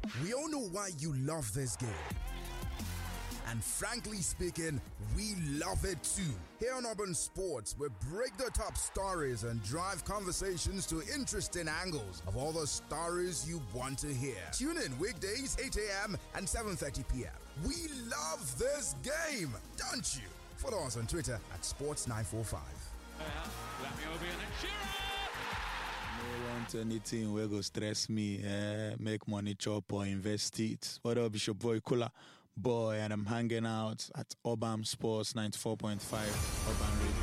We all know why you love this game. And frankly speaking, we love it too. Here on Urban Sports, we break the top stories and drive conversations to interesting angles of all the stories you want to hear. Tune in weekdays 8 a.m. and 7:30 p.m. We love this game, don't you? Follow us on Twitter at Sports945. I don't want anything where go stress me, make money chop or invest it. What up, it's your boy Kula Boy, and I'm hanging out at Urban Sports 94.5 Urban Radio.